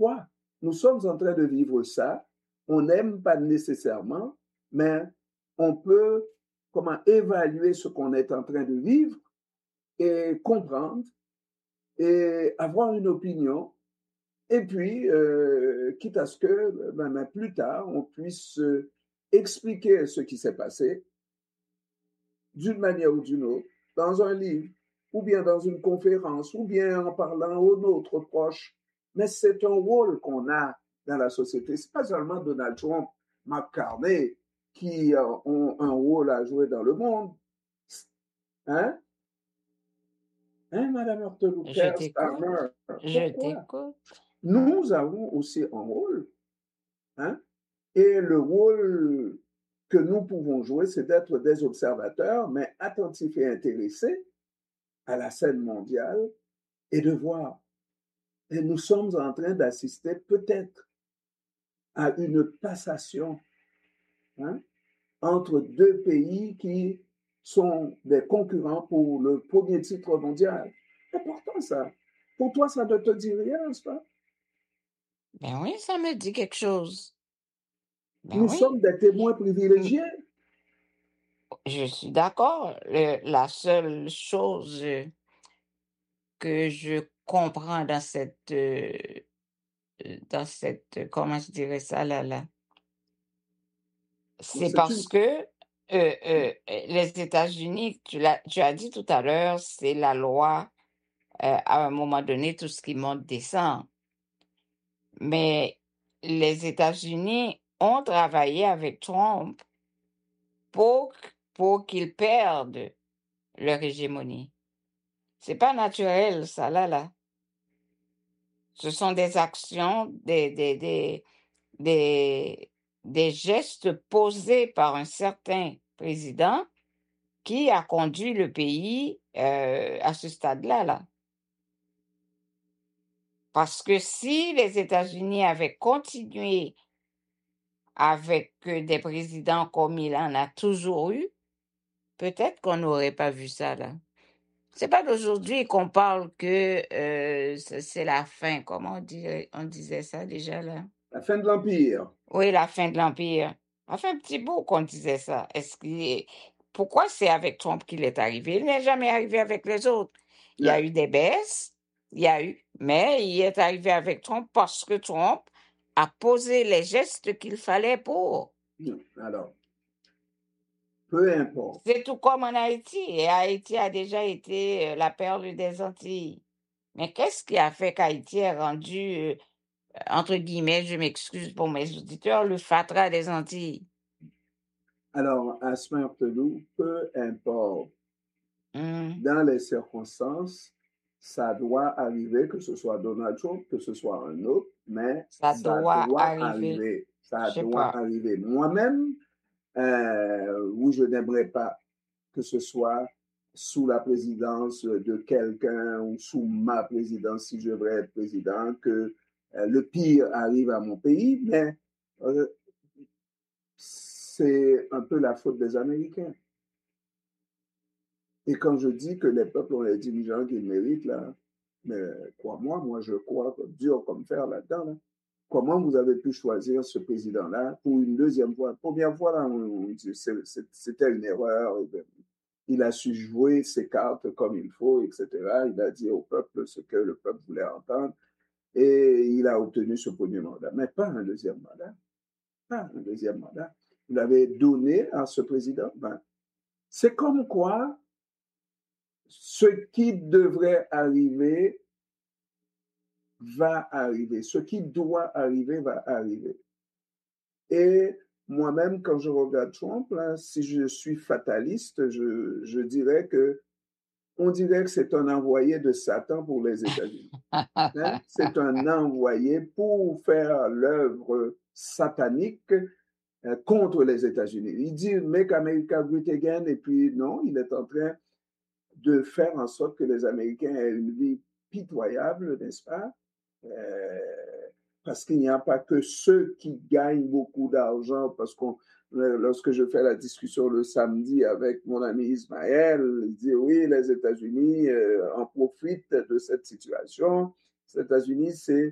pourquoi nous sommes en train de vivre ça. On n'aime pas nécessairement, mais on peut évaluer ce qu'on est en train de vivre et comprendre et avoir une opinion. Et puis, quitte à ce que plus tard, on puisse expliquer ce qui s'est passé d'une manière ou d'une autre, dans un livre, ou bien dans une conférence, ou bien en parlant aux nôtres proches. Mais c'est un rôle qu'on a dans la société. Ce n'est pas seulement Donald Trump, Mark Carney, qui ont un rôle à jouer dans le monde. Hein? Hein, Madame Hortelou, Je t'écoute. Je pourquoi? t'écoute. Nous avons aussi un rôle. Hein? Et le rôle que nous pouvons jouer, c'est d'être des observateurs, mais attentifs et intéressés à la scène mondiale et de voir. Et nous sommes en train d'assister peut-être à une passation entre deux pays qui sont des concurrents pour le premier titre mondial. C'est important ça. Pour toi, ça ne te dit rien, n'est-ce pas? Ben oui, ça me dit quelque chose. Ben Nous oui. sommes des témoins privilégiés. Je suis d'accord. La seule chose que je comprends dans cette, comment je dirais ça là, c'est parce que les États-Unis, tu as dit tout à l'heure, c'est la loi, à un moment donné, tout ce qui monte descend. Mais les États-Unis ont travaillé avec Trump pour qu'ils perdent leur hégémonie. C'est pas naturel, ça, là. Ce sont des actions, des gestes posés par un certain président qui a conduit le pays à ce stade-là, là. Parce que si les États-Unis avaient continué avec des présidents comme il en a toujours eu, peut-être qu'on n'aurait pas vu ça, là. C'est pas d'aujourd'hui qu'on parle que c'est la fin, comment on disait ça déjà, là? La fin de l'Empire. Oui, la fin de l'Empire. Ça fait un petit bout qu'on disait ça. Pourquoi c'est avec Trump qu'il est arrivé? Il n'est jamais arrivé avec les autres. Il y a eu des baisses, mais il est arrivé avec Trump parce que Trump a posé les gestes qu'il fallait pour. Alors, peu importe. C'est tout comme en Haïti. Et Haïti a déjà été la perle des Antilles. Mais qu'est-ce qui a fait qu'Haïti est rendu, entre guillemets, je m'excuse pour mes auditeurs, le fatras des Antilles? Alors, Asma Hortelou, peu importe. Dans les circonstances, ça doit arriver, que ce soit Donald Trump, que ce soit un autre, mais ça doit arriver. Ça doit arriver. Moi-même, oui, je n'aimerais pas que ce soit sous la présidence de quelqu'un ou sous ma présidence, si je devrais être président, que le pire arrive à mon pays, mais c'est un peu la faute des Américains. Et quand je dis que les peuples ont les dirigeants qu'ils méritent, là, mais crois-moi, moi je crois dur comme fer là-dedans. Là. Comment vous avez pu choisir ce président-là pour une deuxième fois? Première fois, là, c'était une erreur. Il a su jouer ses cartes comme il faut, etc. Il a dit au peuple ce que le peuple voulait entendre et il a obtenu ce premier mandat. Mais pas un deuxième mandat. Pas un deuxième mandat. Vous l'avez donné à ce président. Ben, c'est comme quoi ce qui devrait arriver va arriver. Ce qui doit arriver va arriver. Et moi-même, quand je regarde Trump, là, si je suis fataliste, je dirais que on dirait que c'est un envoyé de Satan pour les États-Unis. Hein? C'est un envoyé pour faire l'œuvre satanique contre les États-Unis. Il dit Make America Great Again, et puis non, il est en train de faire en sorte que les Américains aient une vie pitoyable, n'est-ce pas? Parce qu'il n'y a pas que ceux qui gagnent beaucoup d'argent, parce que lorsque je fais la discussion le samedi avec mon ami Ismaël, il dit oui, les États-Unis en profitent de cette situation. Les États-Unis, c'est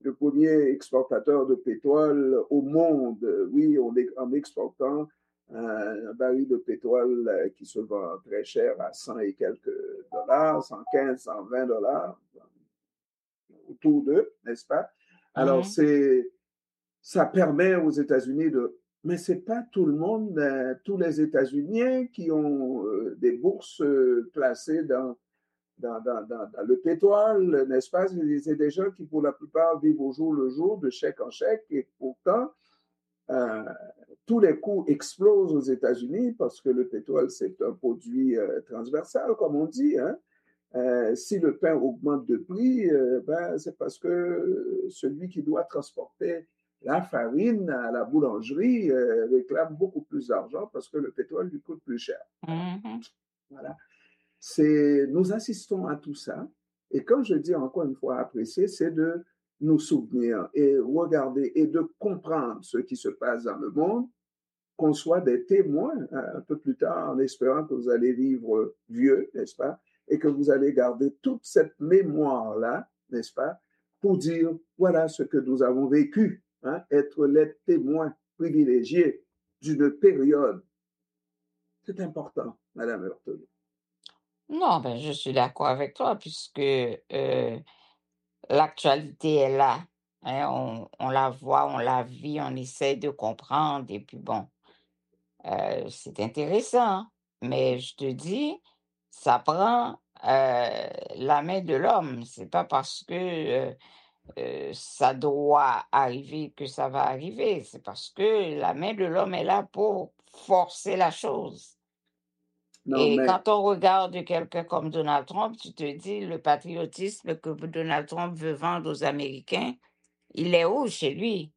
le premier exportateur de pétrole au monde. Oui, en exportant un baril de pétrole qui se vend très cher à 100 et quelques dollars, 115, 120 dollars, autour d'eux, n'est-ce pas? Alors, Mhm. ça permet aux États-Unis de... Mais c'est pas tout le monde, tous les États-Unis qui ont des bourses placées dans le pétrole, n'est-ce pas? C'est des gens qui, pour la plupart, vivent au jour le jour, de chèque en chèque, et pourtant, euh, tous les coûts explosent aux États-Unis parce que le pétrole, c'est un produit transversal, comme on dit, hein? Si le pain augmente de prix, ben, c'est parce que celui qui doit transporter la farine à la boulangerie réclame beaucoup plus d'argent parce que le pétrole lui coûte plus cher. Mhm. Voilà. Nous assistons à tout ça. Et comme je dis encore une fois, apprécier, c'est de nous souvenir et regarder et de comprendre ce qui se passe dans le monde, qu'on soit des témoins un peu plus tard, en espérant que vous allez vivre vieux, n'est-ce pas, et que vous allez garder toute cette mémoire-là, n'est-ce pas, pour dire, voilà ce que nous avons vécu, hein, être les témoins privilégiés d'une période. C'est important, Madame Hurtel. Non, ben, je suis d'accord avec toi puisque l'actualité est là. Hein, on la voit, on la vit, on essaie de comprendre et puis bon, c'est intéressant. Mais je te dis, ça prend la main de l'homme. C'est pas parce que ça doit arriver que ça va arriver. C'est parce que la main de l'homme est là pour forcer la chose. Non, Et mais quand on regarde quelqu'un comme Donald Trump, tu te dis, le patriotisme que Donald Trump veut vendre aux Américains, il est où chez lui?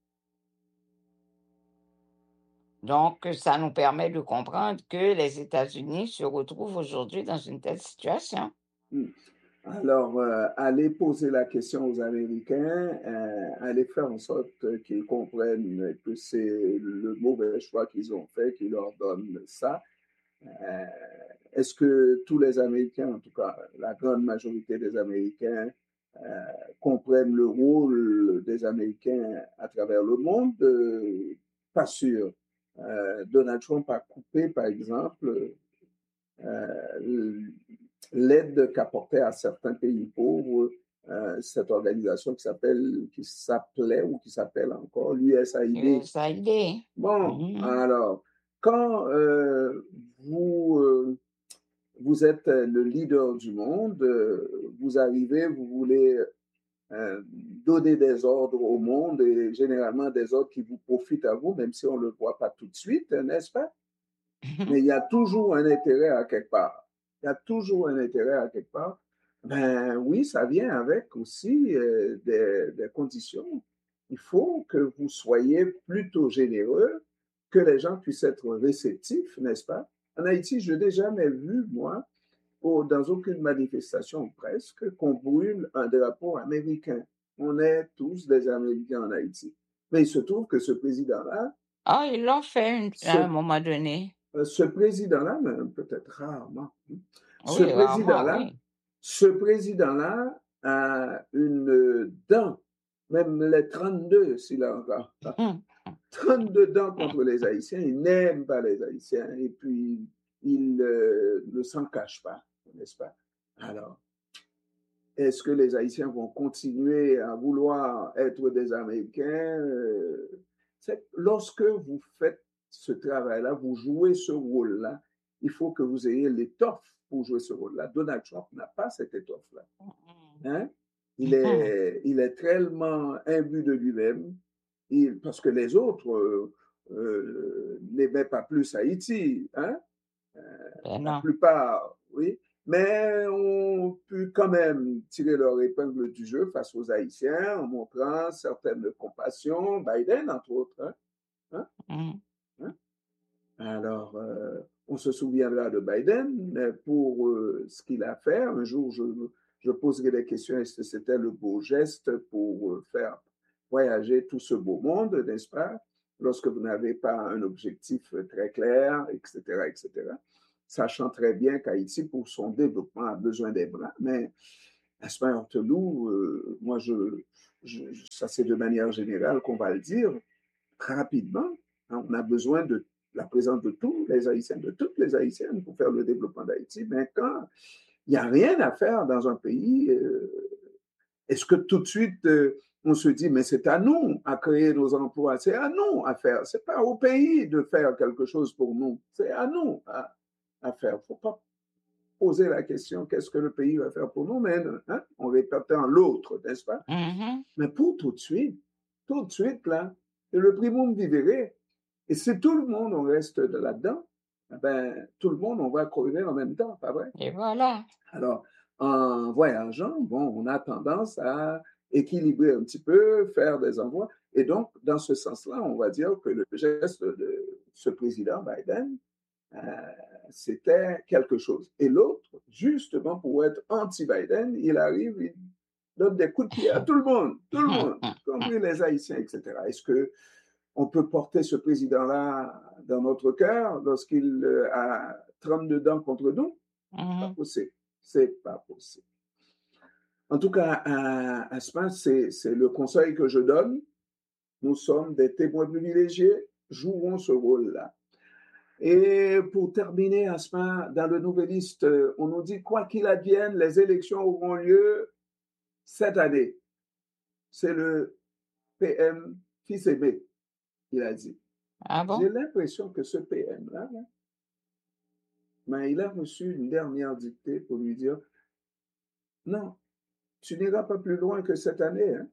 Donc, ça nous permet de comprendre que les États-Unis se retrouvent aujourd'hui dans une telle situation. hmm. Alors, allez poser la question aux Américains, allez faire en sorte qu'ils comprennent que c'est le mauvais choix qu'ils ont fait, qui leur donne ça. Euh, Est-ce que tous les Américains, en tout cas la grande majorité des Américains, euh, comprennent le rôle des Américains à travers le monde? Pas sûr. Donald Trump a coupé, par exemple, euh, l'aide qu'apportait à certains pays pauvres cette organisation qui s'appelait ou qui s'appelle encore l'USAID. Ça y est. Bon, Mhm. alors, quand vous, vous êtes le leader du monde, vous arrivez, vous voulez donner des ordres au monde et généralement des ordres qui vous profitent à vous, même si on ne le voit pas tout de suite, n'est-ce pas? Mais il y a toujours un intérêt à quelque part. Il y a toujours un intérêt à quelque part. Ben oui, ça vient avec aussi des conditions. Il faut que vous soyez plutôt généreux, que les gens puissent être réceptifs, n'est-ce pas? En Haïti, je n'ai jamais vu, moi, dans aucune manifestation presque, qu'on brûle un drapeau américain. On est tous des Américains en Haïti. Mais il se trouve que ce président-là, Ah, ils l'ont fait à un ce moment donné. ce président-là, mais peut-être rarement, ce Oui, rarement, président-là, oui. ce président-là a une dent, même les 32, s'il a encore, 32 dents contre les Haïtiens. Il n'aime pas les Haïtiens et puis il ne s'en cache pas, n'est-ce pas? Alors, est-ce que les Haïtiens vont continuer à vouloir être des Américains? Lorsque vous faites ce travail-là, vous jouez ce rôle-là, il faut que vous ayez l'étoffe pour jouer ce rôle-là. Donald Trump n'a pas cette étoffe-là. Hein? Il est tellement imbu de lui-même, parce que les autres n'aimaient pas plus Haïti. Hein? Ben La non. plupart, oui, mais ont pu quand même tirer leur épingle du jeu face aux Haïtiens en montrant certaines compassions, Biden entre autres. Hein? Hein? Mhm. Hein? Alors, on se souviendra de Biden pour ce qu'il a fait. Un jour, je poserai des questions, est-ce que c'était le beau geste pour faire voyager tout ce beau monde, n'est-ce pas? Lorsque vous n'avez pas un objectif très clair, etc., etc. Sachant très bien qu'Haïti, pour son développement, a besoin des bras. Mais à ce moment-là, moi, ça c'est de manière générale qu'on va le dire, rapidement. Hein, on a besoin de la présence de tous les Haïtiens, de toutes les Haïtiennes pour faire le développement d'Haïti. Mais quand il n'y a rien à faire dans un pays, est-ce que tout de suite on se dit, mais c'est à nous à créer nos emplois, c'est à nous à faire, c'est pas au pays de faire quelque chose pour nous, c'est à nous à faire. Il ne faut pas poser la question, qu'est-ce que le pays va faire pour nous, mais hein, on répète en l'autre, n'est-ce pas? Mhm. Mais pour tout de suite, là, le primum vivere, et si tout le monde, on reste là-dedans, ben, tout le monde, on va crever en même temps, pas vrai? Et voilà. Alors, en voyageant, bon, on a tendance à équilibrer un petit peu, faire des envois. Et donc, dans ce sens-là, on va dire que le geste de ce président Biden, c'était quelque chose. Et l'autre, justement, pour être anti-Biden, il arrive, il donne des coups de pied à tout le monde, compris les Haïtiens, etc. Est-ce que on peut porter ce président-là dans notre cœur lorsqu'il a 32 dents contre nous? Pas possible. C'est pas possible. En tout cas, à ce moment, c'est le conseil que je donne. Nous sommes des témoins privilégiés, jouons ce rôle-là. Et pour terminer, Asma, dans le Nouvelliste, on nous dit, quoi qu'il advienne, les élections auront lieu cette année. C'est le PM Fils Aimé, il a dit. Ah bon? J'ai l'impression que ce PM-là, mais il a reçu une dernière dictée pour lui dire, non, tu n'iras pas plus loin que cette année. Hein.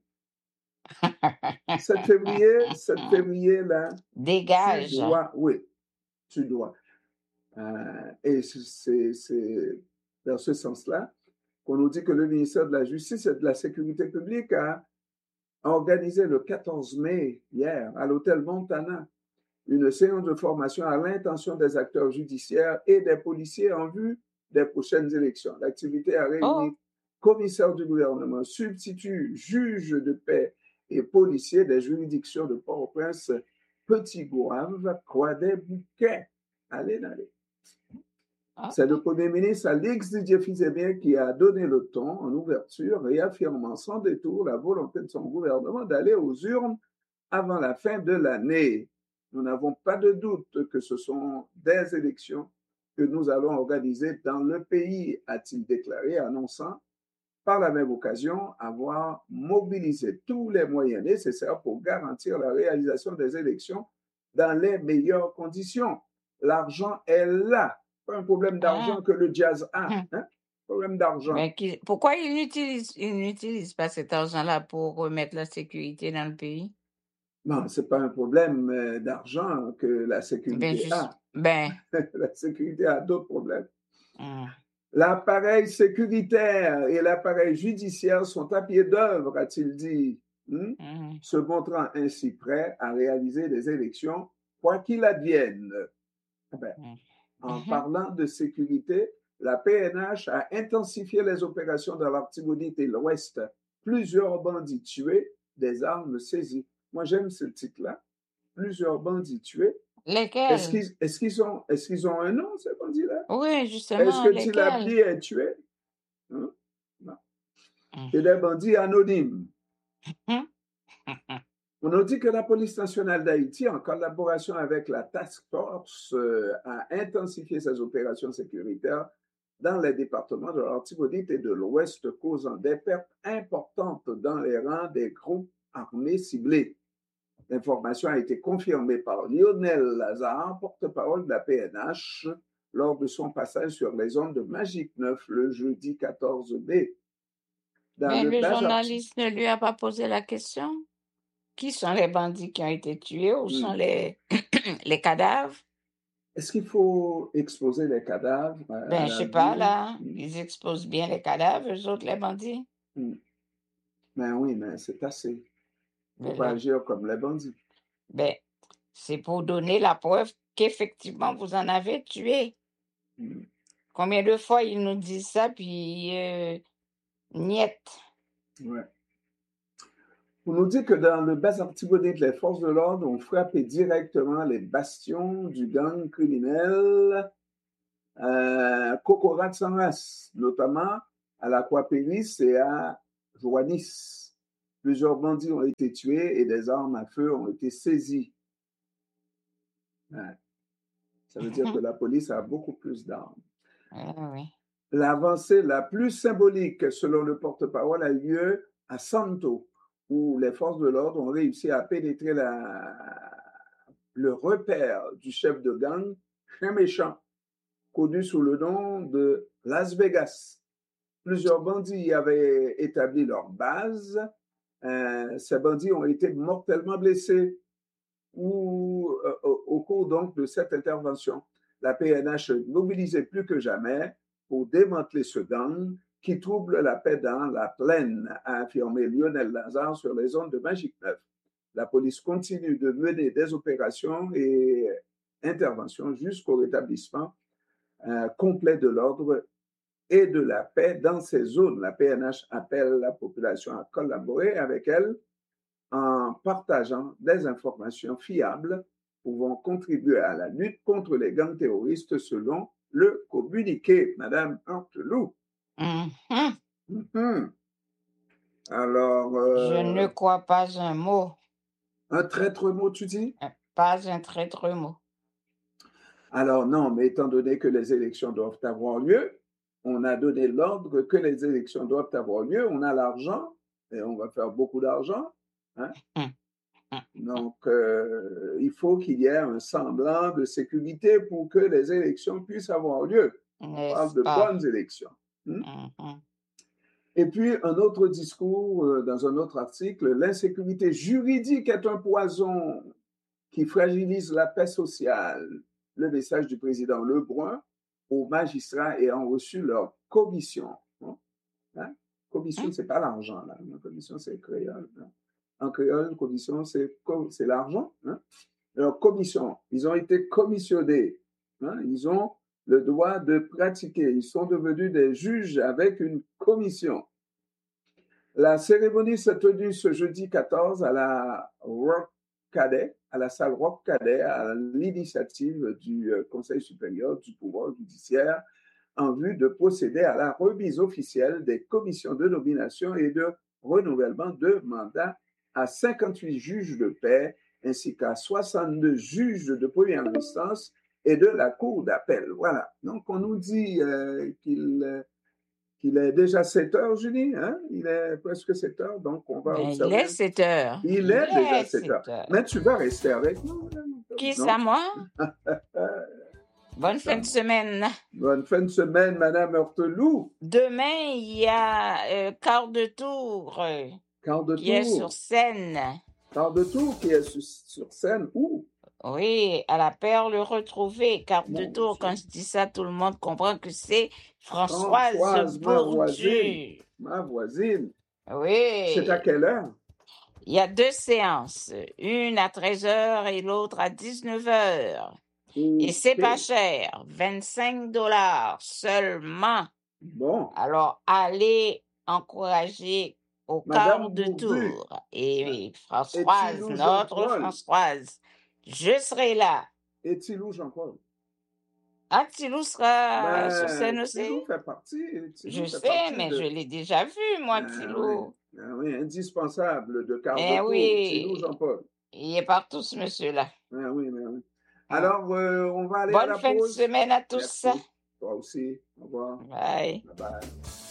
7 février, là, Dégage. tu dois, oui, tu dois. Et c'est dans ce sens-là qu'on nous dit que le ministère de la Justice et de la Sécurité publique a organisé le 14 mai, hier, à l'hôtel Montana, une séance de formation à l'intention des acteurs judiciaires et des policiers en vue des prochaines élections. L'activité a réuni commissaires du gouvernement, substituts, juges de paix et policiers des juridictions de Port-au-Prince, Petit-Goâve, Croix-des-Bouquets. Allez. C'est le Premier ministre Alix Didier Fils-Aimé qui a donné le ton en ouverture, réaffirmant sans détour la volonté de son gouvernement d'aller aux urnes avant la fin de l'année. Nous n'avons pas de doute que ce sont des élections que nous allons organiser dans le pays, a-t-il déclaré, annonçant par la même occasion avoir mobilisé tous les moyens nécessaires pour garantir la réalisation des élections dans les meilleures conditions. L'argent est là. Pas un problème d'argent que le jazz a. Hein? Problème d'argent. Mais pourquoi il n'utilise pas cet argent-là pour remettre la sécurité dans le pays? Non, ce n'est pas un problème d'argent que la sécurité a. La sécurité a d'autres problèmes. L'appareil sécuritaire et l'appareil judiciaire sont à pied d'œuvre, a-t-il dit, se montrant ainsi prêt à réaliser des élections, quoi qu'il advienne. En parlant de sécurité, la PNH a intensifié les opérations dans l'Artibonite et l'Ouest. Plusieurs bandits tués, des armes saisies. Moi, j'aime ce titre-là. Plusieurs bandits tués. Lesquels? Est-ce qu'ils ont un nom, ces bandits-là? Oui, justement. Est-ce que Tilapli est tué? Hein? Non. C'est des bandits anonymes. On nous dit que la police nationale d'Haïti, en collaboration avec la Task Force, a intensifié ses opérations sécuritaires dans les départements de l'Artibonite et de l'Ouest, causant des pertes importantes dans les rangs des groupes armés ciblés. L'information a été confirmée par Lionel Lazare, porte-parole de la PNH, lors de son passage sur les ondes de Magic 9 le jeudi 14 mai. Mais le journaliste ne lui a pas posé la question. Qui sont les bandits qui ont été tués? Où sont les cadavres? Est-ce qu'il faut exposer les cadavres? Je ne sais pas, là. Ils exposent bien les cadavres, eux autres, les bandits. Ben oui, mais c'est assez. Il ne faut pas agir comme les bandits. C'est pour donner la preuve qu'effectivement, vous en avez tué. Combien de fois ils nous disent ça, puis niet. Ouais. On nous dit que dans le Bas-Artibonite, les forces de l'ordre ont frappé directement les bastions du gang criminel Kokorat Sanras, notamment à la Croix-Péris et à Joannis. Plusieurs bandits ont été tués et des armes à feu ont été saisies. Ouais. Ça veut dire que la police a beaucoup plus d'armes. Oui. L'avancée la plus symbolique, selon le porte-parole, a eu lieu à Santo, où les forces de l'ordre ont réussi à pénétrer le repère du chef de gang, Chien Méchant, connu sous le nom de Las Vegas. Plusieurs bandits y avaient établi leur base. Ces bandits ont été mortellement blessés au cours donc de cette intervention. La PNH est mobilisée plus que jamais pour démanteler ce gang qui trouble la paix dans la plaine, a affirmé Lionel Lazare sur les ondes de Magique 9. La police continue de mener des opérations et interventions jusqu'au rétablissement complet de l'ordre et de la paix dans ces zones. La PNH appelle la population à collaborer avec elle en partageant des informations fiables pouvant contribuer à la lutte contre les gangs terroristes selon le communiqué. Madame Hortelou. Alors... Je ne crois pas un mot. Un traître mot, tu dis? Pas un traître mot. Alors non, mais étant donné que les élections doivent avoir lieu, on a donné l'ordre que les élections doivent avoir lieu, on a l'argent, et on va faire beaucoup d'argent. Hein? Donc, il faut qu'il y ait un semblant de sécurité pour que les élections puissent avoir lieu. On parle de bonnes élections. Et puis, un autre discours dans un autre article, l'insécurité juridique est un poison qui fragilise la paix sociale. Le message du président Lebrun aux magistrats ayant reçu leur commission. Hein? Commission, c'est pas l'argent, là. La commission, c'est créole. Hein? En créole, commission, c'est l'argent. Hein? Alors, commission, ils ont été commissionnés. Hein? Ils ont le droit de pratiquer. Ils sont devenus des juges avec une commission. La cérémonie s'est tenue ce jeudi 14 à la salle Roch Cadet, à l'initiative du Conseil supérieur du pouvoir judiciaire, en vue de procéder à la remise officielle des commissions de nomination et de renouvellement de mandat à 58 juges de paix ainsi qu'à 62 juges de première instance et de la cour d'appel. Voilà. Donc, on nous dit qu'il est déjà 7 heures, Julie. Hein? Il est presque 7 heures, donc on va observer. Il est 7 heures. Il est déjà 7 heures. Mais tu vas rester avec nous. Qui ça, moi? Bonne fin de semaine. Bonne fin de semaine, Madame Hortelou. Demain, il y a quart de tour. Qui est sur scène. Quart de tour qui est sur scène où? Oui, à la Perle retrouvée. Quart de tour, quand je dis ça, tout le monde comprend que c'est Françoise Bourdu. Ma voisine. Oui. C'est à quelle heure? Il y a 2 séances. Une à 13h et l'autre à 19h. Et c'est pas cher. 25 $ seulement. Bon. Alors, allez encourager au quart de tour. Et Françoise, notre Françoise, je serai là. Et Tilou Jean-Paul? Ah, Tilou sera sur scène aussi? Tilou fait partie. Je sais, mais je l'ai déjà vu, moi, Tilou. Oui, indispensable de quart de tour. Tilou Jean-Paul. Il est partout, ce monsieur-là. Oui. Alors, on va aller à la pause. Bonne fin de semaine à tous. Merci. Toi aussi. Au revoir. Bye. Bye.